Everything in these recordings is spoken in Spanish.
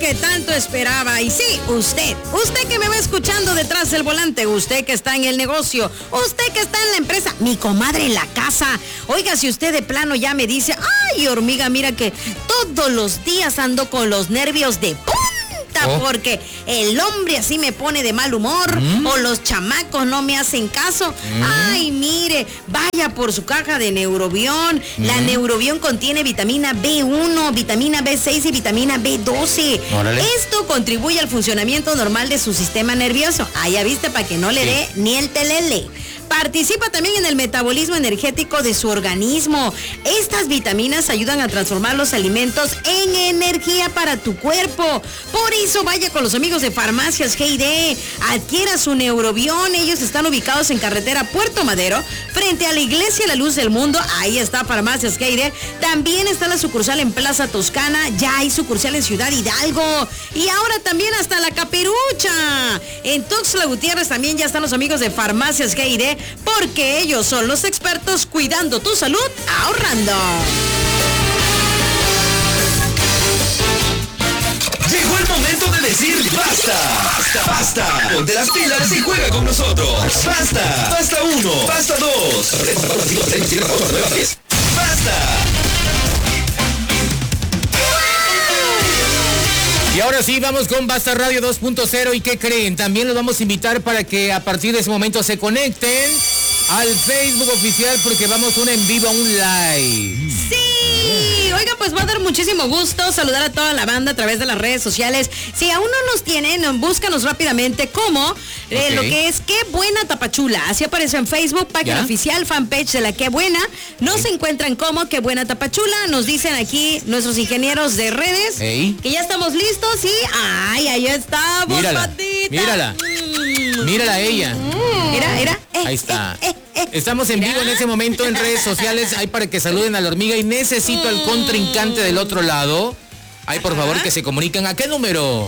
que tanto esperaba. Y sí, usted que me va escuchando detrás del volante, usted que está en el negocio, usted que está en la empresa, mi comadre en la casa. Oiga, si usted de plano ya me dice, ay, hormiga, mira que todos los días ando con los nervios de punta porque el hombre así me pone de mal humor o los chamacos no me hacen caso. Ay, mire, vaya por su caja de Neurobión. La Neurobión contiene vitamina B1, vitamina B6 y vitamina B12. Órale. Esto contribuye al funcionamiento normal de su sistema nervioso. Ah, ya viste, para que no le dé ni el telele. Participa también en el metabolismo energético de su organismo. Estas vitaminas ayudan a transformar los alimentos en energía para tu cuerpo. Por eso vaya con los amigos de Farmacias G&D. Adquiera su Neurobión. Ellos están ubicados en carretera Puerto Madero, frente a la Iglesia La Luz del Mundo. Ahí está Farmacias G&D. También está la sucursal en Plaza Toscana. Ya hay sucursal en Ciudad Hidalgo. Y ahora también hasta La Caperucha. En Tuxtla Gutiérrez también ya están los amigos de Farmacias G&D, porque ellos son los expertos cuidando tu salud, ahorrando. Llegó el momento de decir basta. Basta, basta. Ponte las pilas y juega con nosotros. Basta. Basta 1. Basta 2. Basta. Y ahora sí, vamos con Basta Radio 2.0. ¿Y qué creen? También los vamos a invitar para que a partir de ese momento se conecten al Facebook oficial, porque vamos un en vivo, un live. Sí, oiga, pues va a dar muchísimo gusto saludar a toda la banda a través de las redes sociales. Si aún no nos tienen, búscanos rápidamente como lo que es Qué Buena Tapachula. Así aparece en Facebook, página oficial, fanpage de la Qué Buena. Nos encuentran como Qué Buena Tapachula. Nos dicen aquí nuestros ingenieros de redes que ya estamos listos y ¡ay, ahí estamos, mírala, bandita! Mírala, mírala a ella. Mira. Ahí está. Estamos en vivo en ese momento en redes sociales. Hay para que saluden a la hormiga y necesito al contrincante del otro lado. Ay, por favor, que se comunican. ¿A qué número?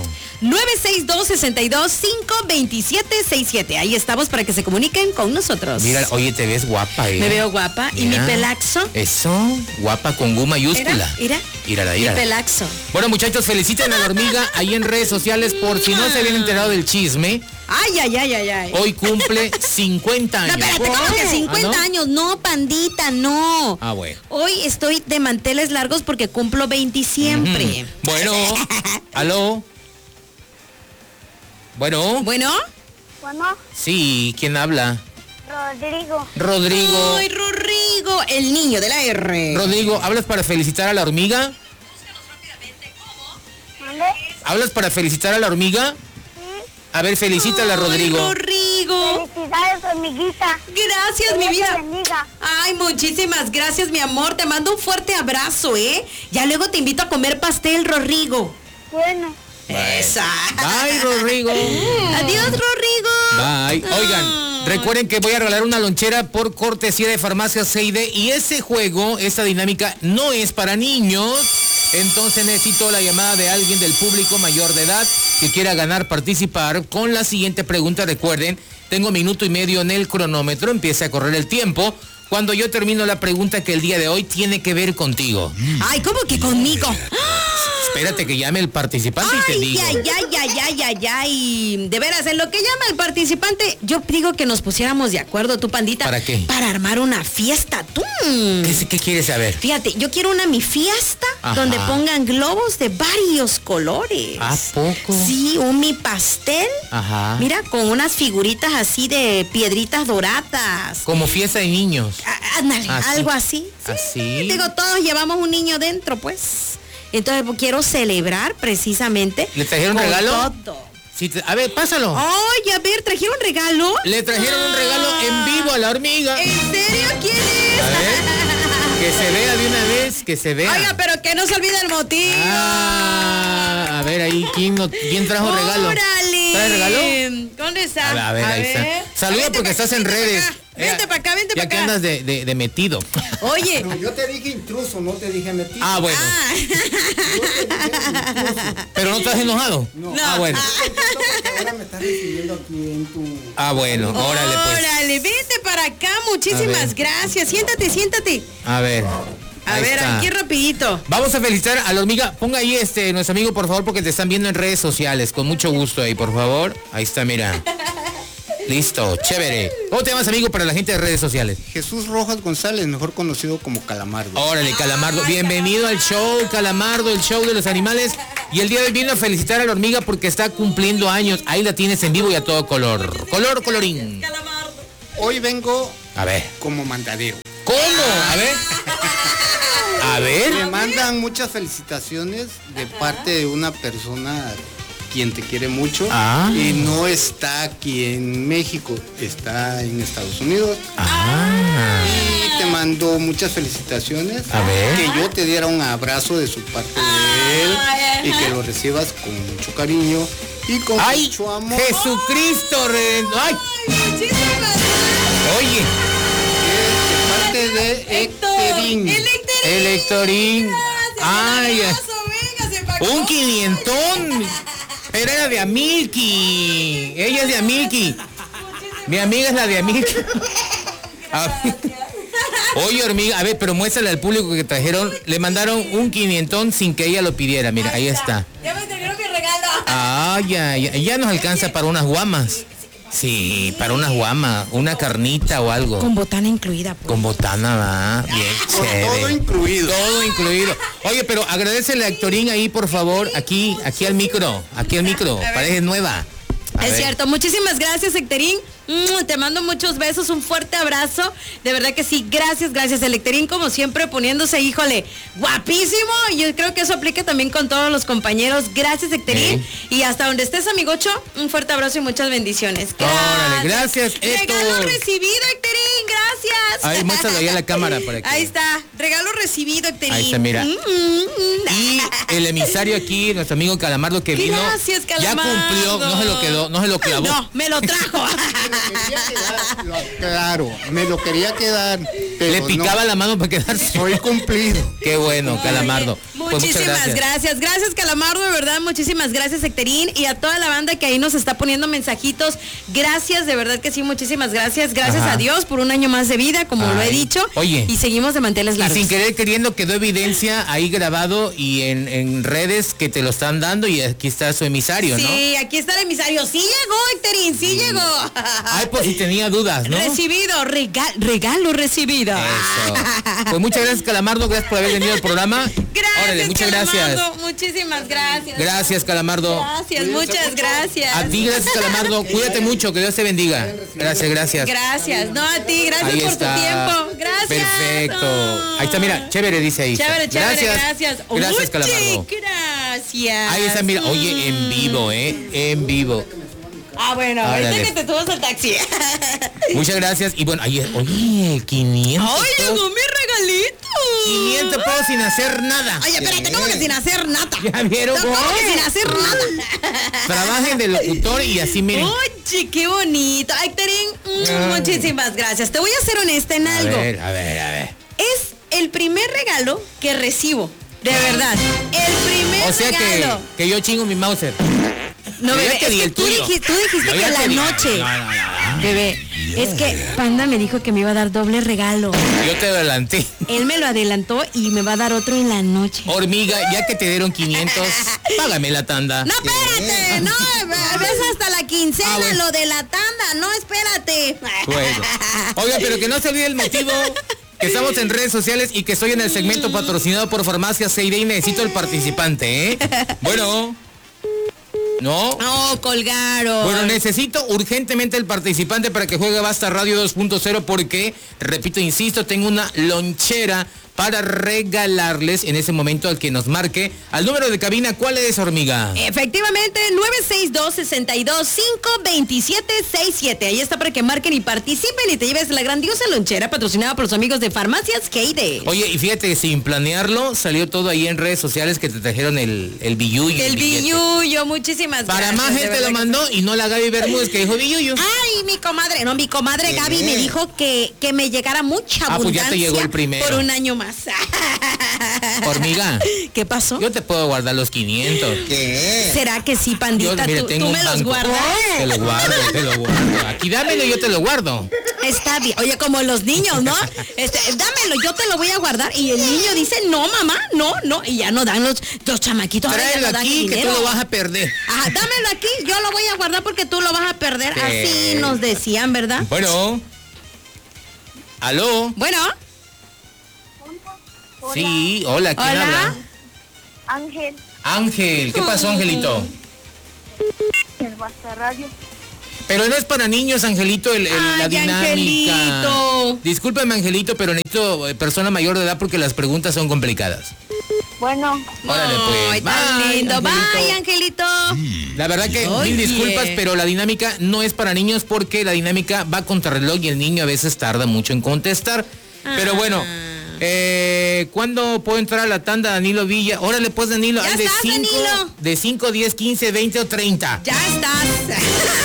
962-62-527-67. Ahí estamos para que se comuniquen con nosotros. Mira, oye, te ves guapa, Me veo guapa. Mira. ¿Y mi pelaxo? Eso, guapa con U mayúscula. Mírala. Mi pelaxo. Bueno, muchachos, feliciten a la hormiga ahí en redes sociales por si no se habían enterado del chisme. Ay. Hoy cumple 50 años. No, espérate, ¿cómo que 50 años? No, pandita, no. Ah, bueno. Hoy estoy de manteles largos porque cumplo 20 siempre. Bueno, aló. Bueno. ¿Bueno? Sí, ¿quién habla? Rodrigo. Ay, Rodrigo, el niño de la R. Rodrigo, ¿hablas para felicitar a la hormiga? ¿Hablas para felicitar a la hormiga? A ver, felicítala, Rodrigo. Rodrigo. Felicidades, hormiguita. Gracias, mi vida. Bendiga. Ay, muchísimas gracias, mi amor. Te mando un fuerte abrazo, ¿eh? Ya luego te invito a comer pastel, Rodrigo. Bueno. Esa. Bye, Rodrigo. Adiós, Rodrigo. Bye. Oigan, recuerden que voy a regalar una lonchera por cortesía de Farmacias G&D y ese juego, esta dinámica no es para niños. Entonces necesito la llamada de alguien del público mayor de edad que quiera participar con la siguiente pregunta. Recuerden, tengo 1 minuto y medio en el cronómetro, empieza a correr el tiempo. Cuando yo termino la pregunta que el día de hoy tiene que ver contigo. Ay, ¿cómo que conmigo? Espérate que llame el participante y te digo. Ay. De veras, en lo que llama el participante, yo digo que nos pusiéramos de acuerdo, tú, pandita. ¿Para qué? Para armar una fiesta, tú. ¿Qué quieres saber? Fíjate, yo quiero mi fiesta donde pongan globos de varios colores. ¿A poco? Sí, mi pastel. Ajá. Mira, con unas figuritas así de piedritas doradas. Como fiesta de niños. Ándale, algo así. Sí, ¿así? Digo, todos llevamos un niño dentro, pues. Entonces quiero celebrar precisamente. ¿Le trajeron regalo? Todo. Sí, a ver, pásalo. Oye, a ver, ¿trajeron regalo? Le trajeron un regalo en vivo a la hormiga. ¿En serio? ¿Quién es? A ver, que se vea de una vez, que se vea. Oiga, pero que no se olvide el motivo. A ver ahí, ¿quién trajo regalo? ¡Órale! ¿Trae regalo? ¿Dónde está? A ver, ahí está. Saluda porque estás en redes. Vente para acá, vente para acá. Ya que andas de metido. Oye. Pero yo te dije intruso, no te dije metido. Ah, bueno. Pero no estás enojado. No. Ah, bueno. Ahora me estás recibiendo aquí en tu... Ah, bueno, órale pues. Órale, vente para acá, muchísimas gracias. Siéntate. A ver. A Ahí ver, está. aquí rapidito. Vamos a felicitar a la hormiga. Ponga ahí nuestro amigo, por favor, porque te están viendo en redes sociales. Con mucho gusto ahí, por favor. Ahí está, mira. Listo, chévere. ¿Cómo te llamas, amigo, para la gente de redes sociales? Jesús Rojas González, mejor conocido como Calamardo. Órale, Calamardo. Bienvenido al show, Calamardo, el show de los animales. Y el día de hoy vino a felicitar a la hormiga porque está cumpliendo años. Ahí la tienes en vivo y a todo color. Colorín. Hoy vengo A ver. como mandadero. ¿Cómo? A ver. A ver. Me mandan muchas felicitaciones de parte de una persona quien te quiere mucho Ah. y no está aquí en México, está en Estados Unidos. Ah. Y te mando muchas felicitaciones. A ver. Que yo te diera un abrazo de su parte de él y que lo recibas con mucho cariño y con ¡Ay! mucho amor. Jesucristo. ¡Ay! Muchísimas Oye. De parte de Hectorín. El Hectorín. Ay. Un 500. Pero era de Amilky. Ella es de Amilky. Mi amiga es la de Amilky. Oye, hormiga, a ver, pero muéstrale al público que trajeron. Le mandaron un 500 sin que ella lo pidiera. Mira, ahí está. Ya me terminó mi regalo. Ah, ya nos alcanza para unas guamas. Sí, para unas guamas, una carnita o algo. Con botana incluida. Pues. Con botana, va. Bien Con chévere. todo incluido. Todo incluido. Oye, pero agradecele a Hectorín ahí, por favor, aquí al micro. Parece nueva. A Es ver. cierto, muchísimas gracias, Hectorín. Te mando muchos besos, un fuerte abrazo. De verdad que sí, gracias, Hectorín, como siempre poniéndose, híjole, guapísimo. Yo creo que eso aplica también con todos los compañeros. Gracias, Hectorín. Y hasta donde estés, amigocho, un fuerte abrazo y muchas bendiciones. Órale, gracias, Héctor. Regalo recibido, Hectorín, gracias. Ahí, muéstralo ahí a la cámara para que... Ahí está, regalo recibido, Hectorín. Ahí está, mira. Y el emisario aquí, nuestro amigo Calamardo que vino. Gracias, Ya Calamardo. cumplió, no se lo clavó. No, me lo trajo. Claro, me lo quería quedar. Pero Le picaba no, la mano para quedarse. soy cumplido. Qué bueno, Calamardo. Pues muchas Muchísimas gracias. Gracias, Calamardo, de verdad. Muchísimas gracias, Hectorín. Y a toda la banda que ahí nos está poniendo mensajitos. Gracias, de verdad que sí, muchísimas gracias. Gracias Ajá. a Dios por un año más de vida, como lo he Ay. dicho. Oye. Y seguimos de manteles Y largos. sin querer queriendo quedó evidencia ahí grabado y en redes que te lo están dando y aquí está su emisario, ¿no? Sí, aquí está el emisario. Sí llegó, Hectorín, sí llegó. Ay, pues si tenía dudas, ¿no? Recibido, regalo recibido. Eso. Pues muchas gracias, Calamardo, gracias por haber venido al programa. Gracias, Órale, muchas gracias. Calamardo. Muchísimas gracias. Gracias, Calamardo. Gracias, muchas gracias. A ti, gracias, Calamardo. Cuídate mucho, que Dios te bendiga. Gracias. Gracias, no a ti, gracias Ahí por está. tu tiempo. Gracias. Perfecto. Ahí está, mira, chévere, dice ahí. Chévere, gracias. Gracias, Oye, Calamardo. gracias. Ahí está, mira, oye, en vivo, en vivo. Ah, bueno, ahorita Órale. que te subas al taxi. Muchas gracias. Y bueno, oye, 500. ¡Ay, llegó mi regalito! 500 pesos sin hacer nada. Oye, espérate, ¿cómo que sin hacer nada? ¿Ya vieron? ¿Cómo que Oye. sin hacer nada? Trabajen de locutor y así, miren. Oye, qué bonito. Hectorín, muchísimas gracias. Te voy a ser honesta en algo. A ver. Es el primer regalo que recibo. De verdad. El primer O sea regalo. que yo chingo mi Mauser. No, Yo ya bebé, te es di que el tú tuyo. dijiste Yo que ya en la te di- noche. No. Bebé, es que Panda me dijo que me iba a dar doble regalo. Yo te adelanté. Él me lo adelantó y me va a dar otro en la noche. Hormiga, ya que te dieron 500, págame la tanda. No, espérate, no, ves hasta la quincena, Ah, bueno. lo de la tanda, no, espérate. Bueno. Oiga, pero que no se olvide el motivo. Que estamos en redes sociales y que estoy en el segmento patrocinado por Farmacia Seide y necesito el participante, ¿eh? Bueno. ¿No? No, colgaron. Bueno, necesito urgentemente el participante para que juegue Basta Radio 2.0 porque, repito, insisto, tengo una lonchera para regalarles en ese momento al que nos marque al número de cabina. ¿Cuál es, hormiga? Efectivamente, 962-62-527-67. Ahí está para que marquen y participen y te lleves la grandiosa lonchera patrocinada por los amigos de Farmacias Keide. Oye, y fíjate, sin planearlo, salió todo ahí en redes sociales que te trajeron el billuyo. El billete. billuyo, muchísimas Para gracias. más de gente verdad lo que mandó y no la Gaby Bermúdez que dijo billuyo. Ay, mi comadre Gaby me dijo que me llegara mucha Ah, pues abundancia ya te llegó el primero. por un año más. Hormiga, ¿Qué pasó? yo te puedo guardar los 500. ¿Qué? ¿Será que sí, Pandita? Mira, ¿Tú tengo me un los banco. guardas? Te lo guardo. Aquí dámelo, yo te lo guardo. Está bien. Oye, como los niños, ¿no? Dámelo, yo te lo voy a guardar. Y el niño dice, no, mamá, no. Y ya no dan los chamaquitos. Tráelo no aquí, que tú lo vas a perder. Ajá, dámelo aquí, yo lo voy a guardar porque tú lo vas a perder. Así nos decían, ¿verdad? Bueno. ¿Aló? Bueno. Hola. Sí, hola, ¿quién Hola. habla? Ángel, Ángel, ¿qué pasó, Angelito? el Basta Radio. Pero no es para niños, Angelito, la Ay, dinámica. Angelito. Discúlpame, Angelito, pero necesito persona mayor de edad porque las preguntas son complicadas. Bueno, Órale, pues. Ay, tan Bye, lindo. Angelito. Bye, Angelito. La verdad que Oye. mil disculpas, pero la dinámica no es para niños porque la dinámica va contra reloj y el niño a veces tarda mucho en contestar. Pero bueno, ¿cuándo puedo entrar a la tanda, Danilo Villa? Órale, pues, Danilo, Ya hay de estás, 5, Danilo. de 5, 10, 15, 20 o 30. Ya estás.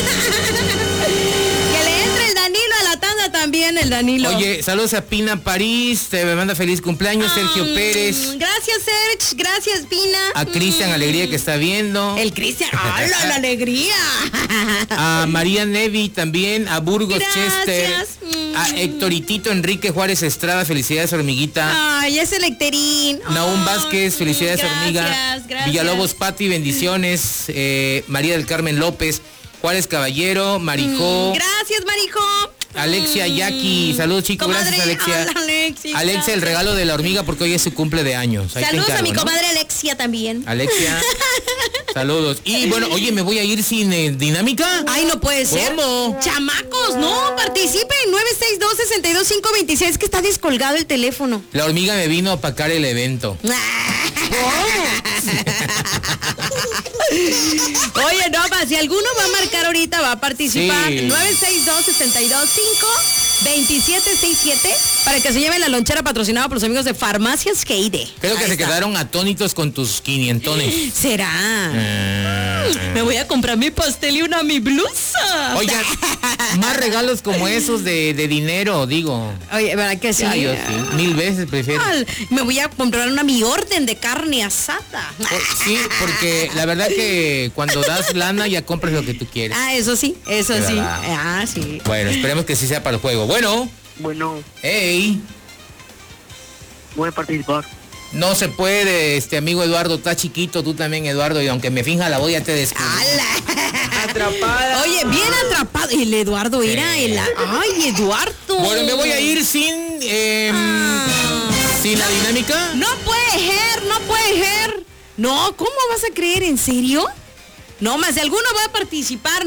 Que le entre el Danilo a la tanda también, el Danilo. Oye, saludos a Pina París, te manda feliz cumpleaños, Sergio Pérez, Gracias, Serge. Gracias, Pina. a Cristian Alegría que está viendo, El Cristian. ¡Hala, la alegría! a María Nevi también, a Burgos Gracias. Chester, a Héctoritito Enrique Juárez Estrada, felicidades, hormiguita. Ay, es el Lecterín. Naum Ay, Vázquez, felicidades, hormiga. Gracias. Villalobos Pati, bendiciones. María del Carmen López, Juárez Caballero, Marijó, Gracias, Marijo. Alexia Yaqui, saludos chicos, Comadre, gracias Alexia. hola, Alexis, Alexia, el regalo de la hormiga porque hoy es su cumple de años. Ahí te Saludos a encargo, mi ¿no? comadre Alexia también. Alexia, saludos. Y bueno, oye, ¿me voy a ir sin dinámica? Ay, no puede ser. ¿Cómo? Chamacos, no, participen. 962-62-526, que está descolgado el teléfono. La hormiga me vino a opacar el evento. Oye, no, si alguno va a marcar ahorita, va a participar. Sí. 962-62-5-2767 para que se lleven la lonchera patrocinada por los amigos de Farmacias Keide. Creo que Ahí se está. quedaron atónitos con tus 500. ¿Será? Me voy a comprar mi pastel y mi blusa. Oigan, más regalos como esos de dinero, digo. Oye, ¿verdad que sí? Ya, yo sí, 1000 veces prefiero. Me voy a comprar mi orden de carne asada. Sí, porque la verdad que cuando das lana ya compras lo que tú quieres. Ah, eso sí, eso De sí. verdad. Ah, sí. Bueno, esperemos que sí sea para el juego. Bueno, Bueno, hey, voy a participar. no se puede, amigo Eduardo, está chiquito, tú también, Eduardo, y aunque me finja la voy a te descubrí. ¡Hala! Atrapada. Oye, bien atrapado. El Eduardo era el... ¡Ay, Eduardo! Bueno, me voy a ir sin la dinámica. No puede ser, no puede ser. No, ¿cómo vas a creer? ¿En serio? No, más si alguno va a participar,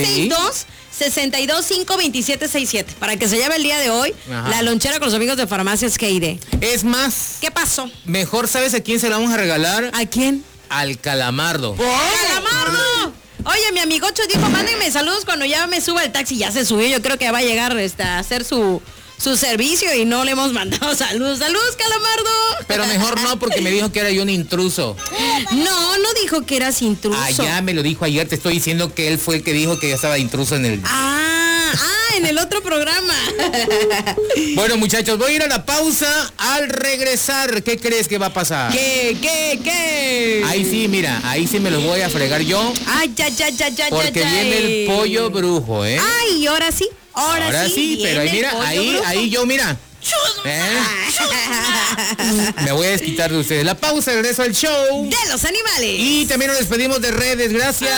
962-62-52767 para que se lleve el día de hoy Ajá. la lonchera con los amigos de Farmacias Keide. Es más, ¿Qué pasó? mejor, ¿sabes a quién se la vamos a regalar? ¿A quién? Al Calamardo. ¡Calamardo! Oye, mi amigocho dijo, mándenme saludos cuando ya me suba el taxi. Ya se subió, yo creo que va a llegar a hacer su servicio y no le hemos mandado saludos. ¡Saludos, Calamardo! Pero mejor no, porque me dijo que era yo un intruso. No dijo que eras intruso. Allá me lo dijo ayer, te estoy diciendo que él fue el que dijo que yo estaba intruso en el... En el otro programa. Bueno, muchachos, voy a ir a la pausa. Al regresar, ¿qué crees que va a pasar? ¿Qué? Ahí sí, mira, ahí sí me los voy a fregar yo. Ay, ya. Porque viene el pollo brujo, ¿eh? Ay, ahora sí. Ahora sí, pero ahí viene mira, el pollo brujo. ahí yo, mira. Me voy a desquitar de ustedes. La pausa, regreso al show. De los animales. Y también nos despedimos de redes, gracias.